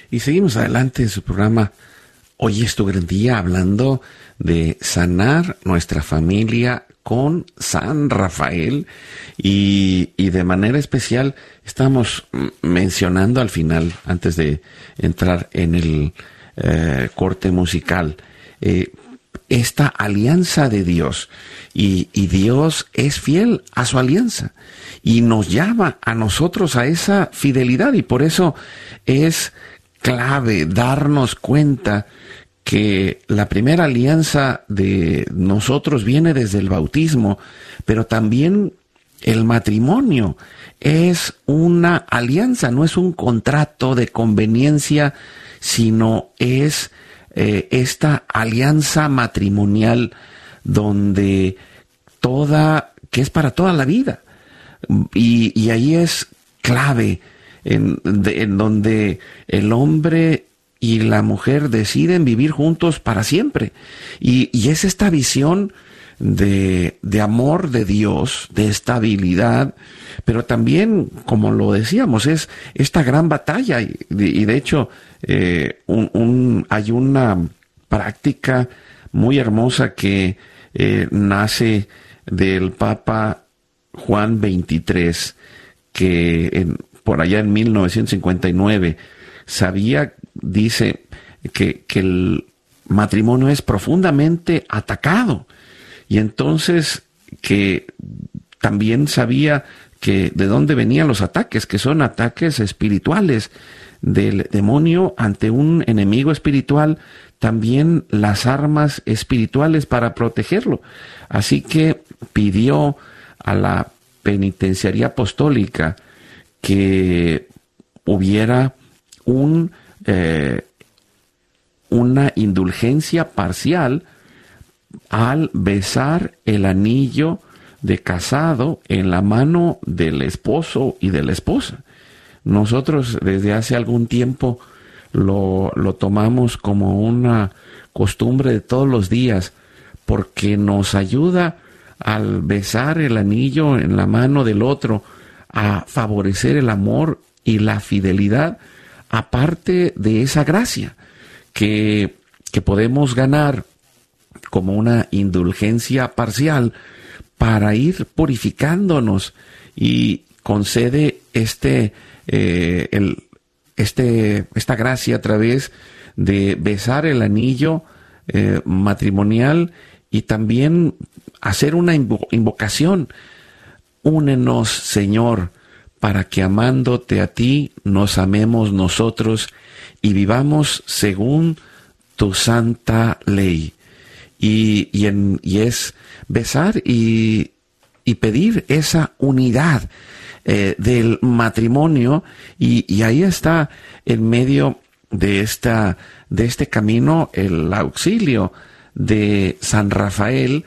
Y seguimos adelante en su programa Hoy es tu gran día, hablando de sanar nuestra familia con San Rafael, y de manera especial estamos mencionando al final, antes de entrar en el corte musical, esta alianza de Dios, y Dios es fiel a su alianza y nos llama a nosotros a esa fidelidad, y por eso es clave darnos cuenta que la primera alianza de nosotros viene desde el bautismo, pero también el matrimonio es una alianza, no es un contrato de conveniencia, sino es esta alianza matrimonial donde que es para toda la vida. Y ahí es clave en donde el hombre y la mujer deciden vivir juntos para siempre. Y es esta visión de amor de Dios, de estabilidad, pero también, como lo decíamos, es esta gran batalla. Y de hecho, hay una práctica muy hermosa que nace del Papa Juan XXIII, que por allá en 1959 dice que el matrimonio es profundamente atacado, y entonces que también sabía que de dónde venían los ataques, que son ataques espirituales del demonio ante un enemigo espiritual, también las armas espirituales para protegerlo. Así que pidió a la penitenciaría apostólica que hubiera una indulgencia parcial al besar el anillo de casado en la mano del esposo y de la esposa. Nosotros desde hace algún tiempo lo tomamos como una costumbre de todos los días, porque nos ayuda al besar el anillo en la mano del otro a favorecer el amor y la fidelidad, aparte de esa gracia que podemos ganar como una indulgencia parcial para ir purificándonos, y concede esta gracia a través de besar el anillo matrimonial, y también hacer una invocación: únenos, Señor, para que amándote a ti nos amemos nosotros y vivamos según tu santa ley. Y es besar y pedir esa unidad del matrimonio, y ahí está en medio de este camino el auxilio de San Rafael,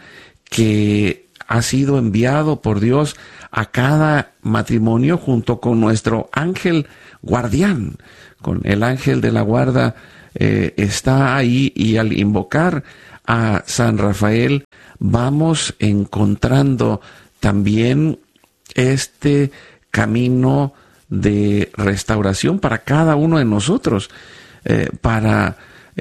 que ha sido enviado por Dios a cada matrimonio junto con nuestro ángel guardián, con el ángel de la guarda. Está ahí, y al invocar a San Rafael vamos encontrando también este camino de restauración para cada uno de nosotros, para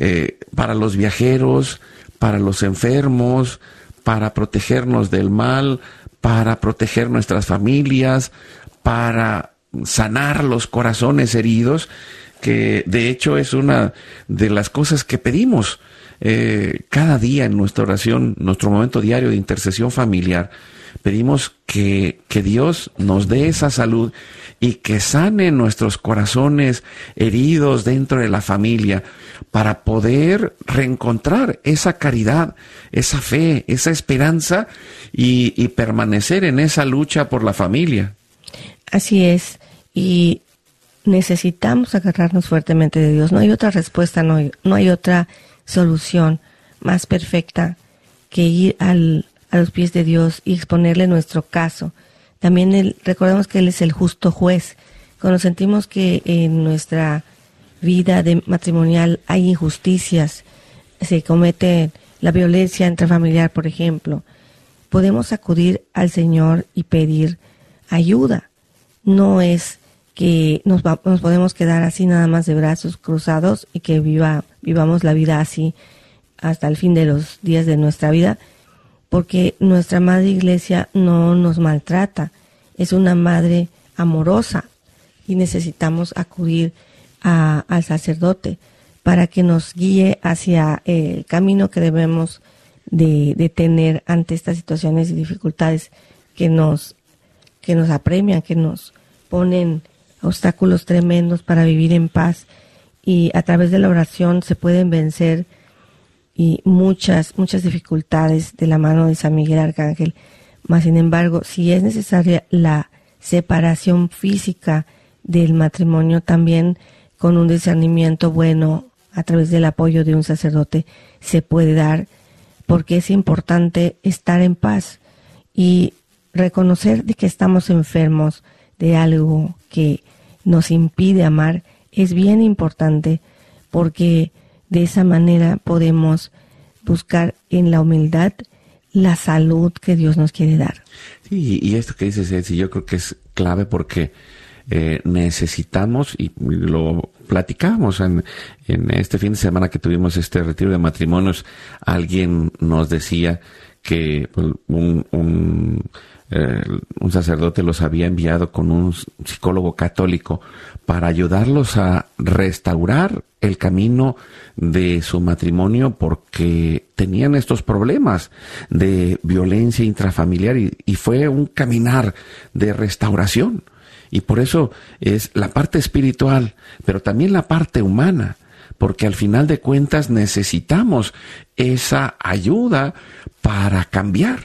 los viajeros, para los enfermos, para protegernos del mal, para proteger nuestras familias, para sanar los corazones heridos, que de hecho es una de las cosas que pedimos cada día en nuestra oración, nuestro momento diario de intercesión familiar. Pedimos que Dios nos dé esa salud y que sane nuestros corazones heridos dentro de la familia, para poder reencontrar esa caridad, esa fe, esa esperanza, y permanecer en esa lucha por la familia. Así es, y necesitamos agarrarnos fuertemente de Dios. No hay otra respuesta, no hay otra solución más perfecta que ir a los pies de Dios y exponerle nuestro caso. También recordemos que Él es el justo juez. Cuando sentimos que en nuestra vida matrimonial hay injusticias, se comete la violencia intrafamiliar, por ejemplo, podemos acudir al Señor y pedir ayuda. No es que nos podemos quedar así nada más de brazos cruzados y que vivamos la vida así hasta el fin de los días de nuestra vida, porque nuestra Madre Iglesia no nos maltrata, es una madre amorosa y necesitamos acudir al sacerdote para que nos guíe hacia el camino que debemos de tener ante estas situaciones y dificultades que nos apremian, que nos ponen obstáculos tremendos para vivir en paz, y a través de la oración se pueden vencer y muchas dificultades de la mano de San Miguel Arcángel. Mas sin embargo, si es necesaria la separación física del matrimonio, también con un discernimiento bueno a través del apoyo de un sacerdote se puede dar, porque es importante estar en paz y reconocer de que estamos enfermos de algo que nos impide amar. Es bien importante, porque de esa manera podemos buscar en la humildad la salud que Dios nos quiere dar. Sí, y esto que dices, Elsie, yo creo que es clave, porque necesitamos, y lo platicamos en este fin de semana que tuvimos este retiro de matrimonios, alguien nos decía que un sacerdote los había enviado con un psicólogo católico para ayudarlos a restaurar el camino de su matrimonio, porque tenían estos problemas de violencia intrafamiliar y fue un caminar de restauración. Y por eso es la parte espiritual, pero también la parte humana, porque al final de cuentas necesitamos esa ayuda para cambiar.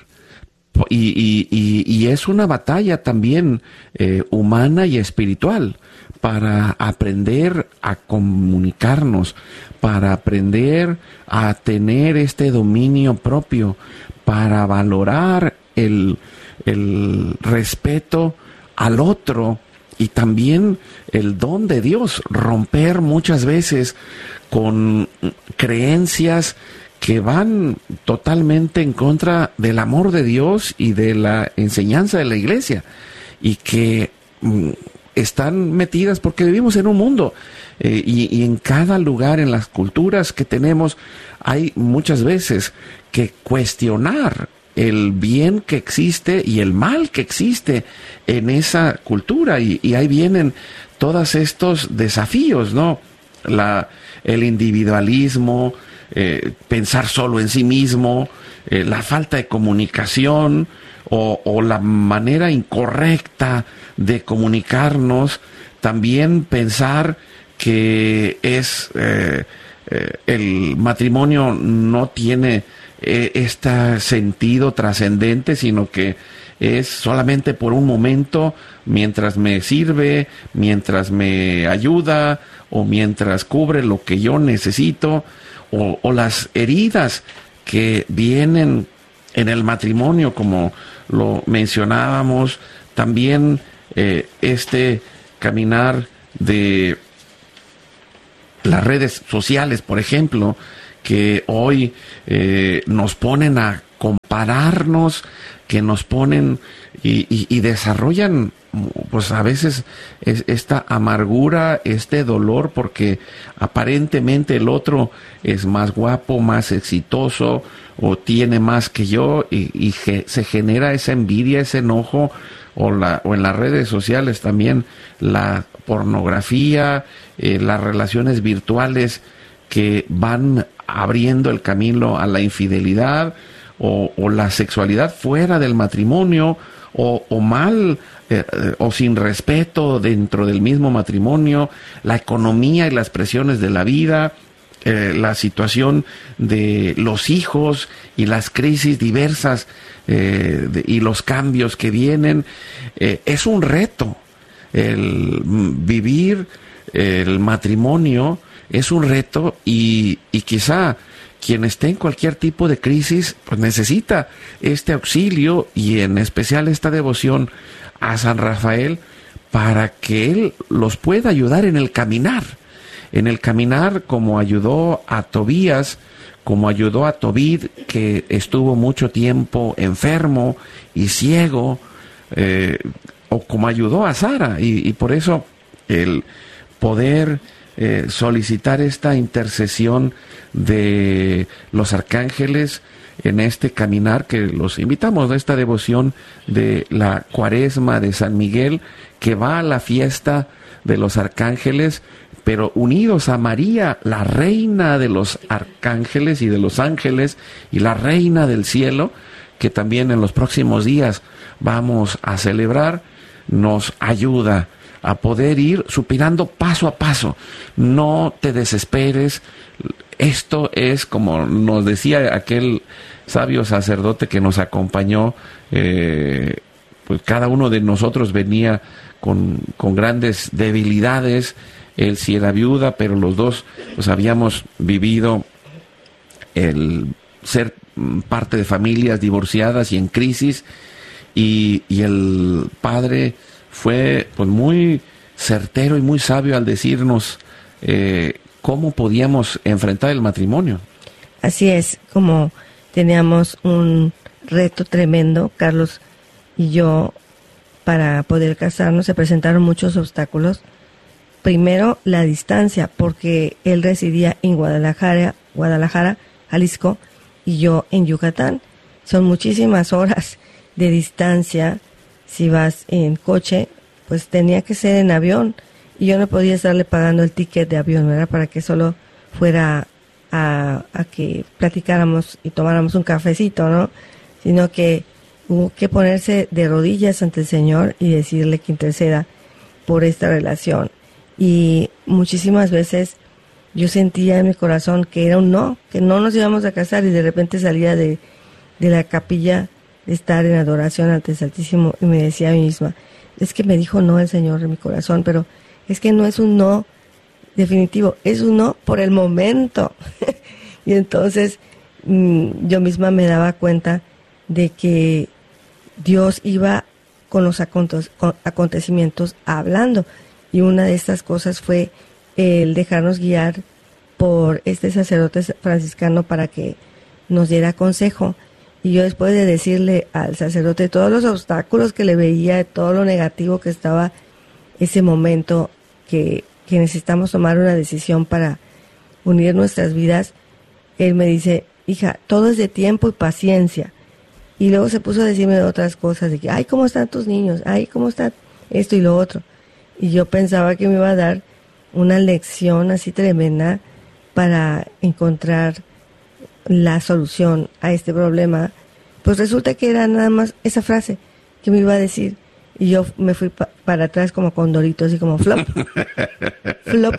Y es una batalla también humana y espiritual, para aprender a comunicarnos, para aprender a tener este dominio propio, para valorar el respeto al otro y también el don de Dios, romper muchas veces con creencias que van totalmente en contra del amor de Dios y de la enseñanza de la Iglesia, y que están metidas porque vivimos en un mundo, y en cada lugar, en las culturas que tenemos, hay muchas veces que cuestionar el bien que existe y el mal que existe en esa cultura, y ahí vienen todos estos desafíos, ¿no? El individualismo, pensar solo en sí mismo, la falta de comunicación o la manera incorrecta de comunicarnos, también pensar que el matrimonio no tiene este sentido trascendente, sino que es solamente por un momento, mientras me sirve, mientras me ayuda o mientras cubre lo que yo necesito, o las heridas que vienen en el matrimonio, como lo mencionábamos, también este caminar de las redes sociales, por ejemplo, que hoy nos ponen a compararnos, que nos ponen y desarrollan, pues a veces esta amargura, este dolor, porque aparentemente el otro es más guapo, más exitoso, o tiene más que yo, y se genera esa envidia, ese enojo, o en las redes sociales también la pornografía, las relaciones virtuales que van abriendo el camino a la infidelidad, o la sexualidad fuera del matrimonio, o mal o sin respeto dentro del mismo matrimonio, la economía y las presiones de la vida, la situación de los hijos y las crisis diversas y los cambios que vienen. Es un reto el vivir el matrimonio, es un reto, y quizá quien esté en cualquier tipo de crisis, pues necesita este auxilio, y en especial esta devoción a San Rafael, para que él los pueda ayudar en el caminar, como ayudó a Tobías, como ayudó a Tobit, que estuvo mucho tiempo enfermo y ciego, o como ayudó a Sara, y por eso el poder solicitar esta intercesión de los arcángeles en este caminar que los invitamos a esta devoción de la Cuaresma de San Miguel, que va a la fiesta de los arcángeles, pero unidos a María, la reina de los arcángeles y de los ángeles y la reina del cielo, que también en los próximos días vamos a celebrar, nos ayuda a poder ir supinando paso a paso. No te desesperes. Esto es, como nos decía aquel sabio sacerdote que nos acompañó, pues cada uno de nosotros venía con grandes debilidades. Él sí era viuda, pero los dos pues habíamos vivido el ser parte de familias divorciadas y en crisis, y el padre fue pues muy certero y muy sabio al decirnos cómo podíamos enfrentar el matrimonio. Así es, como teníamos un reto tremendo, Carlos y yo, para poder casarnos, se presentaron muchos obstáculos. Primero, la distancia, porque él residía en Guadalajara, Jalisco, y yo en Yucatán. Son muchísimas horas de distancia. Si vas en coche, pues tenía que ser en avión, y yo no podía estarle pagando el ticket de avión, ¿verdad? Para que solo fuera a que platicáramos y tomáramos un cafecito, ¿no? Sino que hubo que ponerse de rodillas ante el Señor y decirle que interceda por esta relación. Y muchísimas veces yo sentía en mi corazón que era un no, que no nos íbamos a casar, y de repente salía de la capilla de estar en adoración ante el Santísimo y me decía a mí misma, es que me dijo no el Señor en mi corazón, pero es que no es un no definitivo, es un no por el momento. Y entonces yo misma me daba cuenta de que Dios iba con los acontecimientos hablando, y una de estas cosas fue el dejarnos guiar por este sacerdote franciscano para que nos diera consejo. Y yo, después de decirle al sacerdote todos los obstáculos que le veía, todo lo negativo que estaba ese momento, que necesitamos tomar una decisión para unir nuestras vidas, él me dice, hija, todo es de tiempo y paciencia. Y luego se puso a decirme otras cosas, de que, ay, ¿cómo están tus niños? Ay, ¿cómo está esto y lo otro? Y yo pensaba que me iba a dar una lección así tremenda para encontrar la solución a este problema. Pues resulta que era nada más esa frase que me iba a decir, y yo me fui para atrás como condorito, así como flop, flop.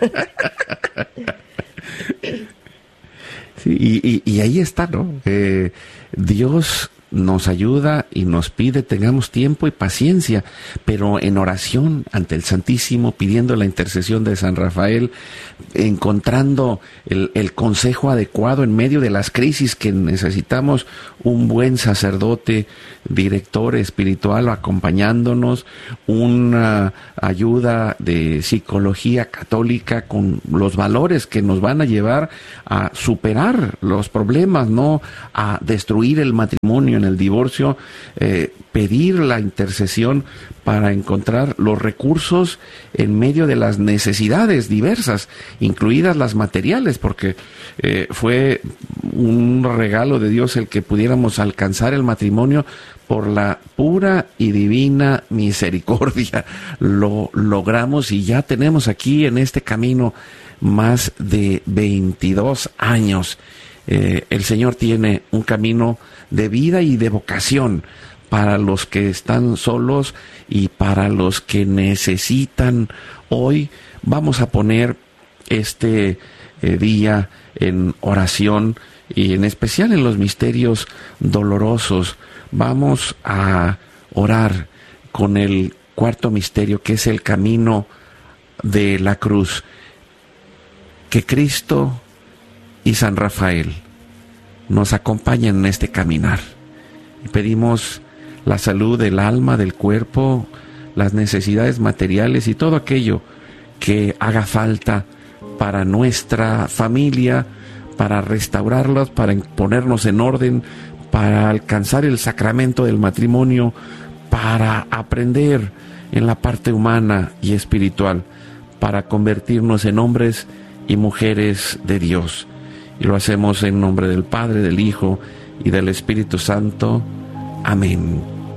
Sí, y ahí está, ¿no? Dios nos ayuda y nos pide tengamos tiempo y paciencia, pero en oración ante el Santísimo, pidiendo la intercesión de San Rafael, encontrando el consejo adecuado en medio de las crisis que necesitamos, un buen sacerdote, director espiritual acompañándonos, una ayuda de psicología católica con los valores que nos van a llevar a superar los problemas, no a destruir el matrimonio en el divorcio, pedir la intercesión para encontrar los recursos en medio de las necesidades diversas, incluidas las materiales, porque fue un regalo de Dios el que pudiéramos alcanzar el matrimonio por la pura y divina misericordia. Lo logramos y ya tenemos aquí en este camino más de 22 años. El Señor tiene un camino de vida y de vocación para los que están solos y para los que necesitan. Hoy vamos a poner este día en oración, y en especial en los misterios dolorosos. Vamos a orar con el cuarto misterio, que es el camino de la cruz. Que Cristo y San Rafael nos acompañen en este caminar. Y pedimos la salud del alma, del cuerpo, las necesidades materiales y todo aquello que haga falta para nuestra familia, para restaurarlos, para ponernos en orden, para alcanzar el sacramento del matrimonio, para aprender en la parte humana y espiritual, para convertirnos en hombres y mujeres de Dios. Y lo hacemos en nombre del Padre, del Hijo y del Espíritu Santo. Amén.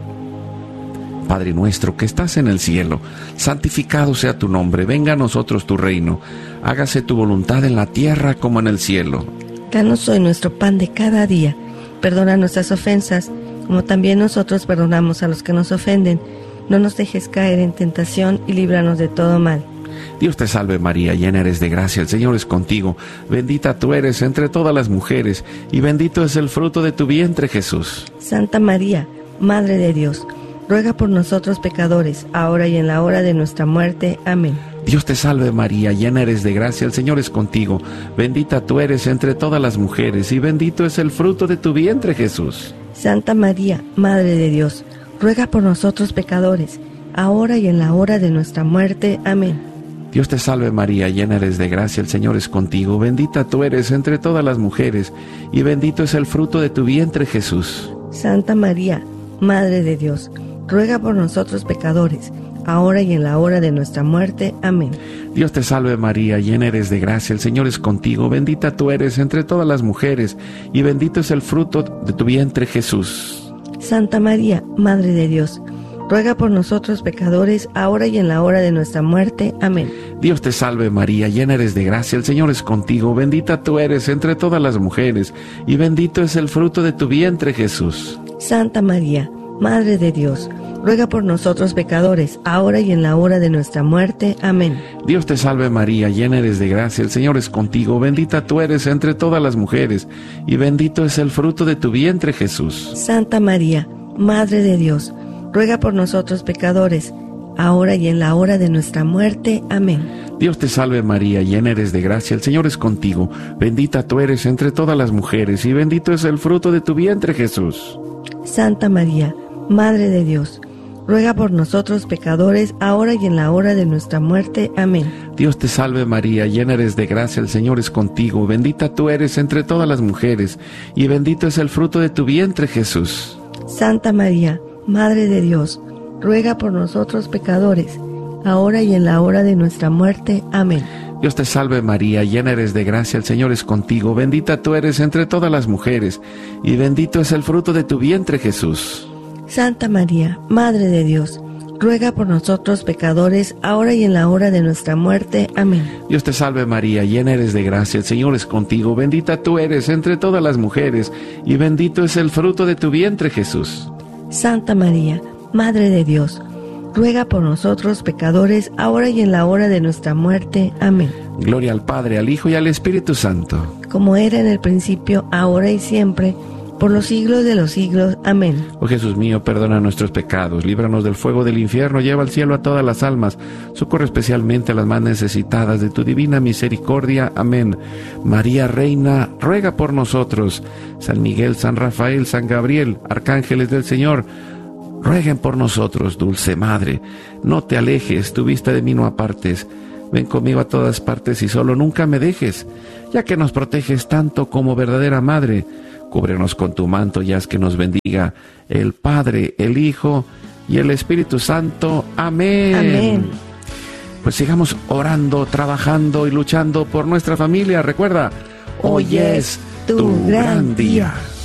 Padre nuestro que estás en el cielo, santificado sea tu nombre, venga a nosotros tu reino, hágase tu voluntad en la tierra como en el cielo. Danos hoy nuestro pan de cada día, perdona nuestras ofensas, como también nosotros perdonamos a los que nos ofenden. No nos dejes caer en tentación y líbranos de todo mal. Dios te salve María, llena eres de gracia, el Señor es contigo, bendita tú eres entre todas las mujeres, y bendito es el fruto de tu vientre Jesús. Santa María, Madre de Dios, ruega por nosotros pecadores, ahora y en la hora de nuestra muerte. Amén. Dios te salve María, llena eres de gracia, el Señor es contigo, bendita tú eres entre todas las mujeres, y bendito es el fruto de tu vientre Jesús. Santa María, Madre de Dios, ruega por nosotros pecadores, ahora y en la hora de nuestra muerte. Amén. Dios te salve María, llena eres de gracia, el Señor es contigo, bendita tú eres entre todas las mujeres, y bendito es el fruto de tu vientre Jesús. Santa María, Madre de Dios, ruega por nosotros pecadores, ahora y en la hora de nuestra muerte. Amén. Dios te salve María, llena eres de gracia, el Señor es contigo, bendita tú eres entre todas las mujeres, y bendito es el fruto de tu vientre Jesús. Santa María, Madre de Dios, ruega por nosotros pecadores, ahora y en la hora de nuestra muerte. Amén. Dios te salve María, llena eres de gracia, el Señor es contigo, bendita tú eres entre todas las mujeres, y bendito es el fruto de tu vientre Jesús. Santa María, Madre de Dios, ruega por nosotros pecadores, ahora y en la hora de nuestra muerte. Amén. Dios te salve María, llena eres de gracia, el Señor es contigo, bendita tú eres entre todas las mujeres, y bendito es el fruto de tu vientre Jesús. Santa María, Madre de Dios, ruega por nosotros pecadores, ahora y en la hora de nuestra muerte. Amén. Dios te salve María, llena eres de gracia, el Señor es contigo, bendita tú eres entre todas las mujeres, y bendito es el fruto de tu vientre Jesús. Santa María, Madre de Dios, ruega por nosotros pecadores, ahora y en la hora de nuestra muerte. Amén. Dios te salve María, llena eres de gracia, el Señor es contigo, bendita tú eres entre todas las mujeres, y bendito es el fruto de tu vientre Jesús. Santa María, Madre de Dios, ruega por nosotros pecadores, ahora y en la hora de nuestra muerte. Amén. Dios te salve María, llena eres de gracia, el Señor es contigo, bendita tú eres entre todas las mujeres, y bendito es el fruto de tu vientre Jesús. Santa María, Madre de Dios, ruega por nosotros pecadores, ahora y en la hora de nuestra muerte. Amén. Dios te salve María, llena eres de gracia, el Señor es contigo, bendita tú eres entre todas las mujeres, y bendito es el fruto de tu vientre Jesús. Santa María, Madre de Dios, ruega por nosotros pecadores, ahora y en la hora de nuestra muerte. Amén. Gloria al Padre, al Hijo y al Espíritu Santo. Como era en el principio, ahora y siempre, por los siglos de los siglos. Amén. Oh Jesús mío, perdona nuestros pecados, líbranos del fuego del infierno, lleva al cielo a todas las almas, socorre especialmente a las más necesitadas de tu divina misericordia. Amén. María Reina, ruega por nosotros. San Miguel, San Rafael, San Gabriel, arcángeles del Señor, rueguen por nosotros. Dulce Madre, no te alejes, tu vista de mí no apartes. Ven conmigo a todas partes y solo nunca me dejes, ya que nos proteges tanto como verdadera Madre. Cúbrenos con tu manto y haz que nos bendiga el Padre, el Hijo y el Espíritu Santo. Amén. Amén. Pues sigamos orando, trabajando y luchando por nuestra familia. Recuerda, hoy es tu gran día.